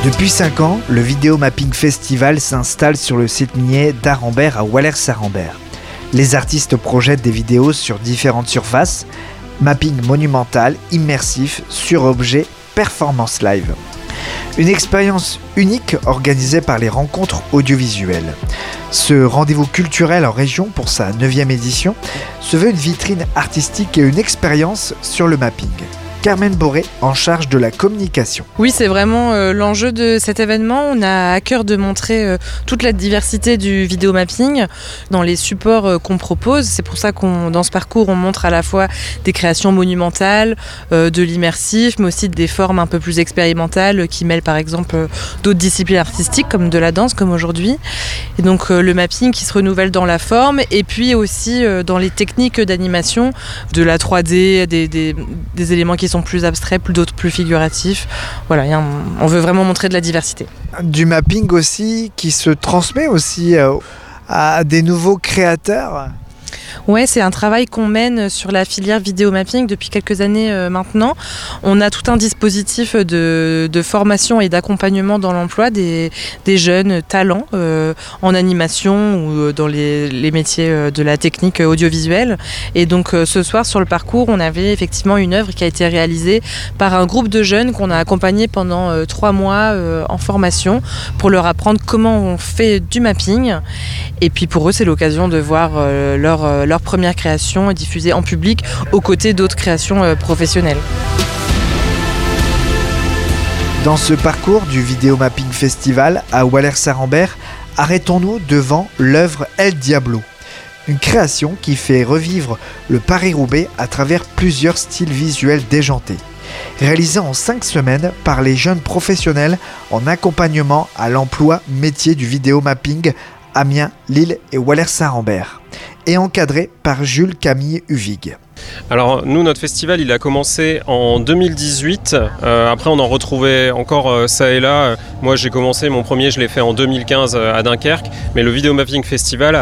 Depuis 5 ans, le Video Mapping Festival s'installe sur le site minier d'Arambert à Walers-Arambert. Les artistes projettent des vidéos sur différentes surfaces, mapping monumental, immersif, sur objet, performance live. Une expérience unique organisée par les rencontres audiovisuelles. Ce rendez-vous culturel en région pour sa 9e édition se veut une vitrine artistique et une expérience sur le mapping. Carmen Boré, en charge de la communication. Oui, c'est vraiment l'enjeu de cet événement. On a à cœur de montrer toute la diversité du vidéomapping dans les supports qu'on propose. C'est pour ça dans ce parcours, on montre à la fois des créations monumentales, de l'immersif, mais aussi des formes un peu plus expérimentales qui mêlent par exemple d'autres disciplines artistiques comme de la danse, comme aujourd'hui. Et donc le mapping qui se renouvelle dans la forme et puis aussi dans les techniques d'animation, de la 3D, des éléments qui sont plus abstraits, d'autres plus figuratifs. Voilà, on veut vraiment montrer de la diversité. Du mapping aussi qui se transmet aussi à des nouveaux créateurs. Ouais, c'est un travail qu'on mène sur la filière vidéo mapping depuis quelques années maintenant. On a tout un dispositif de formation et d'accompagnement dans l'emploi des jeunes talents en animation ou dans les métiers de la technique audiovisuelle. Et donc ce soir sur le parcours, on avait effectivement une œuvre qui a été réalisée par un groupe de jeunes qu'on a accompagné pendant 3 mois en formation pour leur apprendre comment on fait du mapping. Et puis pour eux, c'est l'occasion de voir leur première création est diffusée en public aux côtés d'autres créations professionnelles. Dans ce parcours du Video Mapping Festival à Walers-Arambert, arrêtons-nous devant l'œuvre El Diablo, une création qui fait revivre le Paris-Roubaix à travers plusieurs styles visuels déjantés. Réalisée en 5 semaines par les jeunes professionnels en accompagnement à l'emploi métier du vidéo mapping Amiens, Lille et Walers-Arambert, et encadré par Jules Camille Uvig. Alors nous, notre festival, il a commencé en 2018. Après, on en retrouvait encore ça et là. Moi, j'ai commencé, mon premier, je l'ai fait en 2015 à Dunkerque. Mais le Video Mapping Festival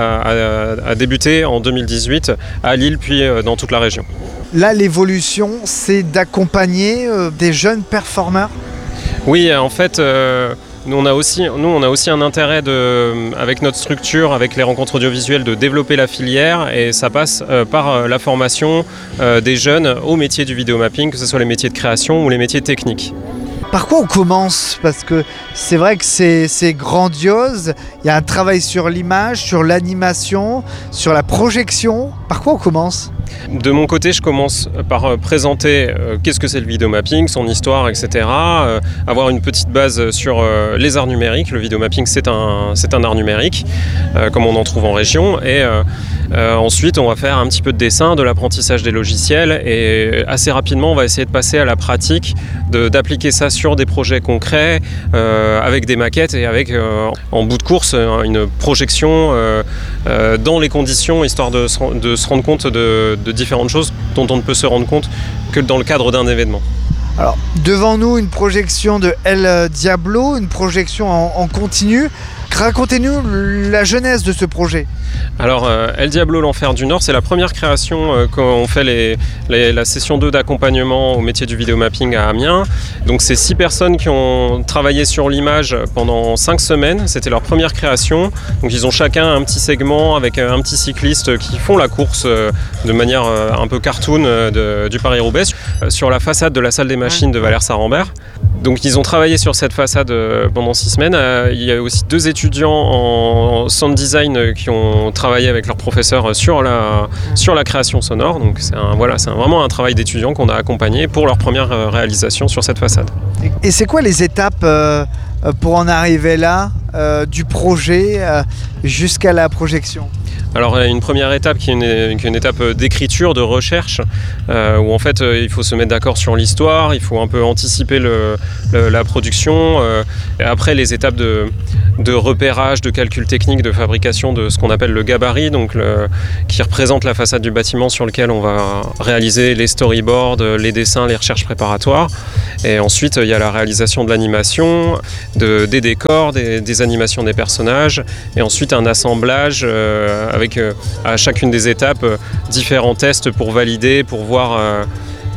a débuté en 2018 à Lille, puis dans toute la région. Là, l'évolution, c'est d'accompagner des jeunes performeurs. Oui, en fait... Nous, on a aussi un intérêt avec notre structure, avec les rencontres audiovisuelles, de développer la filière et ça passe par la formation des jeunes au métier du vidéomapping, que ce soit les métiers de création ou les métiers techniques. Par quoi on commence ? Parce que c'est vrai que c'est grandiose, il y a un travail sur l'image, sur l'animation, sur la projection. Par quoi on commence ? De mon côté, je commence par présenter qu'est-ce que c'est le vidéomapping, son histoire, etc. Avoir une petite base sur les arts numériques. Le vidéomapping, c'est un art numérique, comme on en trouve en région. Et ensuite, on va faire un petit peu de dessin, de l'apprentissage des logiciels. Et assez rapidement, on va essayer de passer à la pratique, d'appliquer ça sur des projets concrets, avec des maquettes et avec, en bout de course, une projection dans les conditions, histoire de se rendre compte de différentes choses dont on ne peut se rendre compte que dans le cadre d'un événement. Alors, devant nous, une projection de El Diablo, une projection en continu. Racontez-nous la genèse de ce projet. Alors, El Diablo, l'Enfer du Nord, c'est la première création quand on fait la session 2 d'accompagnement au métier du vidéomapping à Amiens. Donc, c'est 6 personnes qui ont travaillé sur l'image pendant 5 semaines. C'était leur première création. Donc, ils ont chacun un petit segment avec un petit cycliste qui font la course de manière un peu cartoon du Paris-Roubaix sur la façade de la salle des machines de Walers-Arambert. Donc, ils ont travaillé sur cette façade pendant 6 semaines. Il y a aussi 2 étudiants en sound design qui ont travaillé avec leurs professeurs sur la création sonore. Donc c'est vraiment un travail d'étudiants qu'on a accompagné pour leur première réalisation sur cette façade. Et c'est quoi les étapes pour en arriver là, du projet jusqu'à la projection ? Alors il y a une première étape qui est une étape d'écriture, de recherche, où en fait il faut se mettre d'accord sur l'histoire, il faut un peu anticiper la production, et après les étapes de repérage, de calcul technique, de fabrication de ce qu'on appelle le gabarit, donc qui représente la façade du bâtiment sur lequel on va réaliser les storyboards, les dessins, les recherches préparatoires. Et ensuite il y a la réalisation de l'animation, des décors, des animations des personnages, et ensuite un assemblage avec à chacune des étapes différents tests pour valider, pour voir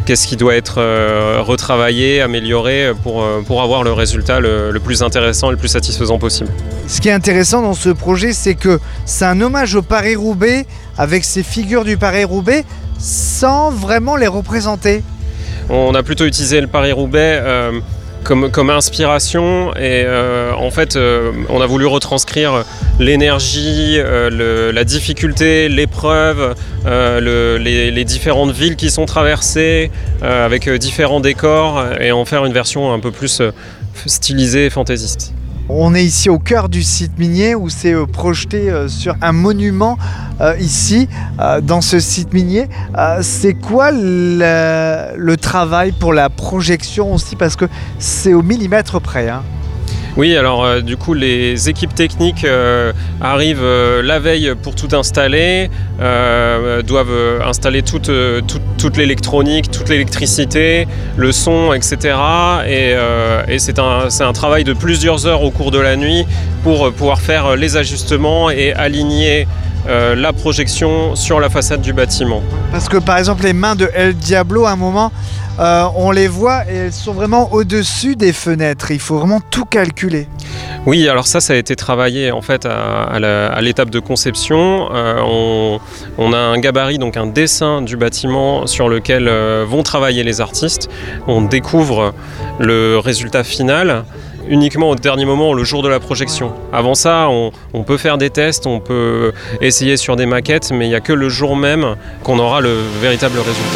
qu'est-ce qui doit être retravaillé, amélioré pour avoir le résultat le plus intéressant et le plus satisfaisant possible. Ce qui est intéressant dans ce projet, c'est que c'est un hommage au Paris-Roubaix avec ces figures du Paris-Roubaix sans vraiment les représenter. On a plutôt utilisé le Paris-Roubaix comme inspiration et en fait on a voulu retranscrire l'énergie, la difficulté, l'épreuve, les différentes villes qui sont traversées avec différents décors et en faire une version un peu plus stylisée et fantaisiste. On est ici au cœur du site minier où c'est projeté sur un monument ici, dans ce site minier. C'est quoi le travail pour la projection aussi? Parce que c'est au millimètre près. Hein. Oui, alors du coup les équipes techniques arrivent la veille pour tout installer, doivent installer toute l'électronique, toute l'électricité, le son, etc. Et c'est un travail de plusieurs heures au cours de la nuit pour pouvoir faire les ajustements et aligner la projection sur la façade du bâtiment. Parce que par exemple les mains de El Diablo, à un moment, on les voit et elles sont vraiment au-dessus des fenêtres. Il faut vraiment tout calculer. Oui, alors ça a été travaillé en fait à l'étape de conception. On a un gabarit, donc un dessin du bâtiment sur lequel vont travailler les artistes. On découvre le résultat final uniquement au dernier moment, le jour de la projection. Avant ça, on peut faire des tests, on peut essayer sur des maquettes, mais il n'y a que le jour même qu'on aura le véritable résultat.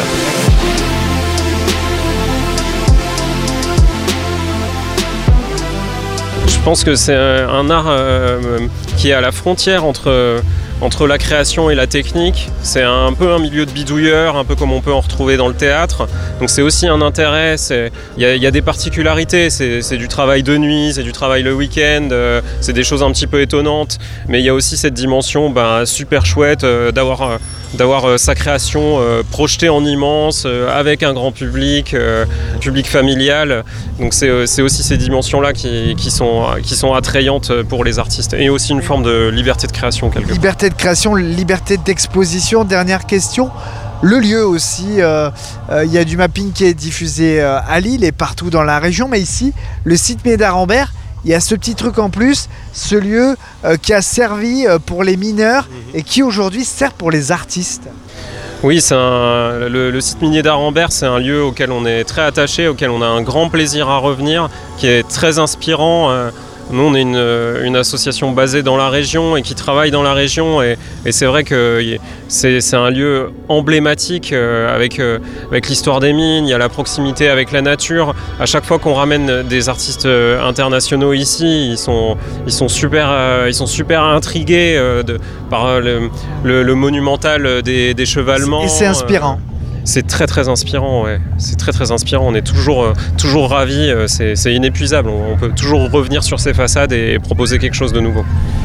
Je pense que c'est un art qui est à la frontière entre la création et la technique. C'est un peu un milieu de bidouilleur, un peu comme on peut en retrouver dans le théâtre. Donc c'est aussi un intérêt, il y a des particularités, c'est du travail de nuit, c'est du travail le week-end, c'est des choses un petit peu étonnantes, mais il y a aussi cette dimension super chouette d'avoir sa création projetée en immense, avec un grand public, public familial. Donc c'est aussi ces dimensions-là qui sont attrayantes pour les artistes, et aussi une forme de liberté de création quelque part. Liberté de création, liberté d'exposition. Dernière question. Le lieu aussi, il y a du mapping qui est diffusé à Lille et partout dans la région, mais ici, le site minier d'Arambert, il y a ce petit truc en plus, ce lieu qui a servi pour les mineurs et qui aujourd'hui sert pour les artistes. Oui, le site minier d'Arambert, c'est un lieu auquel on est très attaché, auquel on a un grand plaisir à revenir, qui est très inspirant. Nous, on est une association basée dans la région et qui travaille dans la région, et c'est vrai que c'est un lieu emblématique avec l'histoire des mines. Il y a la proximité avec la nature. À chaque fois qu'on ramène des artistes internationaux ici, ils sont super intrigués par le monumental des chevalements. Et c'est inspirant. C'est très très inspirant, ouais. C'est très très inspirant. On est toujours ravis. C'est inépuisable. On peut toujours revenir sur ces façades et proposer quelque chose de nouveau.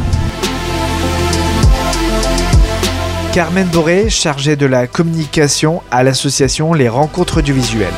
Carmen Boré, chargée de la communication à l'association Les Rencontres du Visuel.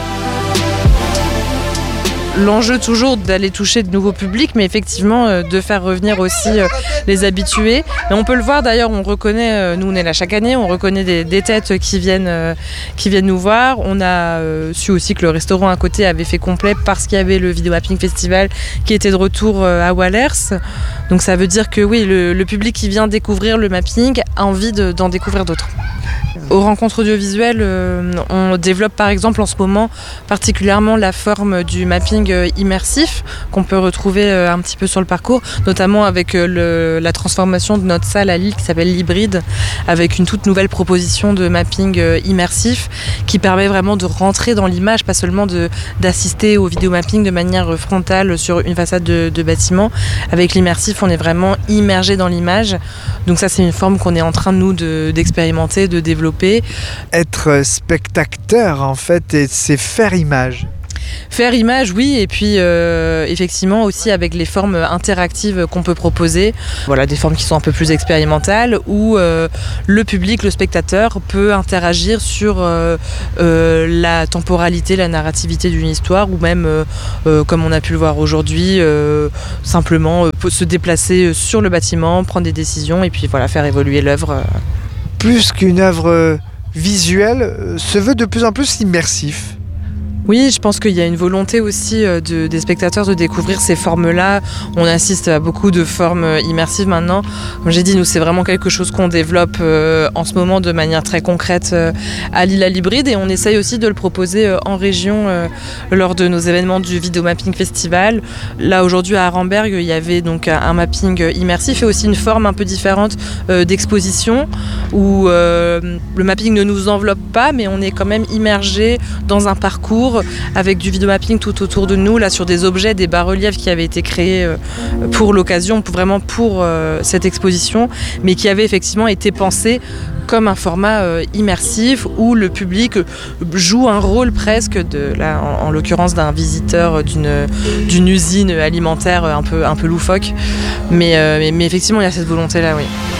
L'enjeu toujours d'aller toucher de nouveaux publics, mais effectivement de faire revenir aussi les habitués. Et on peut le voir d'ailleurs, on reconnaît, nous on est là chaque année, on reconnaît des têtes qui viennent nous voir. On a su aussi que le restaurant à côté avait fait complet parce qu'il y avait le Video Mapping Festival qui était de retour à Wallers. Donc ça veut dire que oui, le public qui vient découvrir le mapping a envie d'en découvrir d'autres. Aux rencontres audiovisuelles, on développe par exemple en ce moment particulièrement la forme du mapping immersif qu'on peut retrouver un petit peu sur le parcours, notamment avec la transformation de notre salle à Lille qui s'appelle l'Hybride, avec une toute nouvelle proposition de mapping immersif qui permet vraiment de rentrer dans l'image, pas seulement d'assister au vidéomapping de manière frontale sur une façade de bâtiment. Avec l'immersif, on est vraiment immergé dans l'image. Donc ça, c'est une forme qu'on est en train, nous, d'expérimenter, de développer. Être spectateur, en fait, et c'est faire image. Faire image, oui, et puis effectivement aussi avec les formes interactives qu'on peut proposer. Voilà, des formes qui sont un peu plus expérimentales, où le public, le spectateur, peut interagir sur la temporalité, la narrativité d'une histoire, ou même, comme on a pu le voir aujourd'hui, simplement se déplacer sur le bâtiment, prendre des décisions, et puis voilà, faire évoluer l'œuvre. Plus qu'une œuvre visuelle, se veut de plus en plus immersif. Oui, je pense qu'il y a une volonté aussi des spectateurs de découvrir ces formes-là. On assiste à beaucoup de formes immersives maintenant. Comme j'ai dit, nous, c'est vraiment quelque chose qu'on développe en ce moment de manière très concrète à Lilla Libride, et on essaye aussi de le proposer en région lors de nos événements du Video Mapping Festival. Là, aujourd'hui, à Arenberg, il y avait donc un mapping immersif et aussi une forme un peu différente d'exposition où le mapping ne nous enveloppe pas, mais on est quand même immergé dans un parcours avec du vidéomapping tout autour de nous, là sur des objets, des bas-reliefs qui avaient été créés pour l'occasion, vraiment pour cette exposition, mais qui avaient effectivement été pensés comme un format immersif où le public joue un rôle presque, là, en l'occurrence d'un visiteur d'une usine alimentaire un peu loufoque. Mais effectivement, il y a cette volonté-là, oui.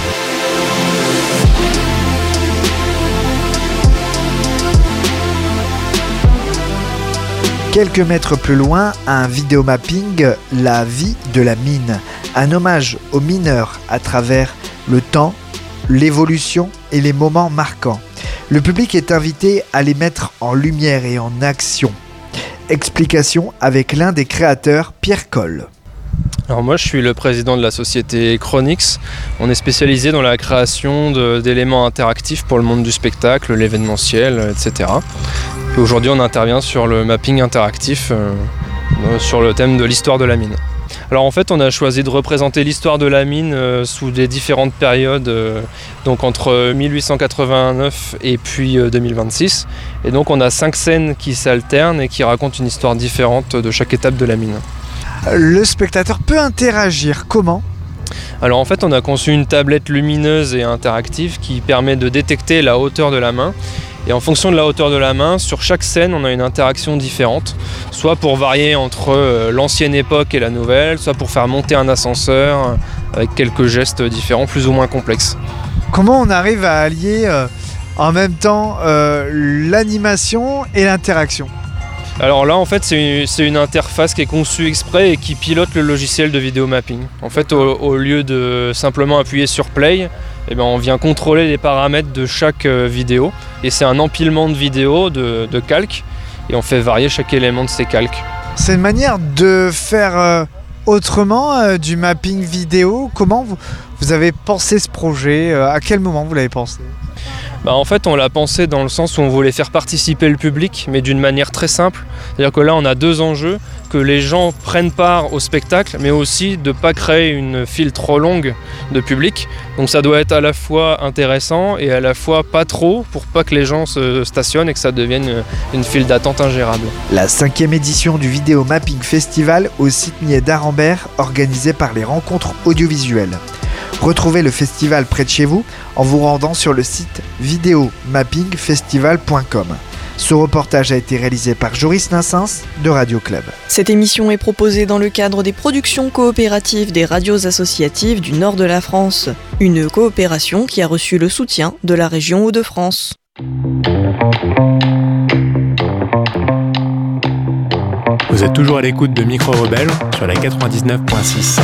Quelques mètres plus loin, un vidéomapping, la vie de la mine. Un hommage aux mineurs à travers le temps, l'évolution et les moments marquants. Le public est invité à les mettre en lumière et en action. Explication avec l'un des créateurs, Pierre Coll. Alors moi je suis le président de la société Chronix. On est spécialisé dans la création d'éléments interactifs pour le monde du spectacle, l'événementiel, etc. Et aujourd'hui on intervient sur le mapping interactif sur le thème de l'histoire de la mine. Alors en fait on a choisi de représenter l'histoire de la mine sous des différentes périodes, donc entre 1889 et puis 2026. Et donc on a 5 scènes qui s'alternent et qui racontent une histoire différente de chaque étape de la mine. Le spectateur peut interagir comment ? Alors en fait on a conçu une tablette lumineuse et interactive qui permet de détecter la hauteur de la main. Et en fonction de la hauteur de la main, sur chaque scène, on a une interaction différente, soit pour varier entre l'ancienne époque et la nouvelle, soit pour faire monter un ascenseur avec quelques gestes différents, plus ou moins complexes. Comment on arrive à allier en même temps l'animation et l'interaction ? Alors là, en fait, c'est une interface qui est conçue exprès et qui pilote le logiciel de vidéomapping. En fait, au lieu de simplement appuyer sur play, eh ben, on vient contrôler les paramètres de chaque vidéo. Et c'est un empilement de vidéos, de calques, et on fait varier chaque élément de ces calques. C'est une manière de faire autrement du mapping vidéo. Comment vous avez pensé ce projet ? À quel moment vous l'avez pensé ? En fait, on l'a pensé dans le sens où on voulait faire participer le public, mais d'une manière très simple. C'est-à-dire que là, on a 2 enjeux, que les gens prennent part au spectacle, mais aussi de ne pas créer une file trop longue de public. Donc ça doit être à la fois intéressant et à la fois pas trop, pour pas que les gens se stationnent et que ça devienne une file d'attente ingérable. La 5e édition du Video Mapping Festival au site minier d'Arenberg, organisée par les rencontres audiovisuelles. Retrouvez le festival près de chez vous en vous rendant sur le site videomappingfestival.com. Ce reportage a été réalisé par Joris Nassens de Radio Club. Cette émission est proposée dans le cadre des productions coopératives des radios associatives du nord de la France. Une coopération qui a reçu le soutien de la région Hauts-de-France. Vous êtes toujours à l'écoute de Micro Rebelle sur la 99.6.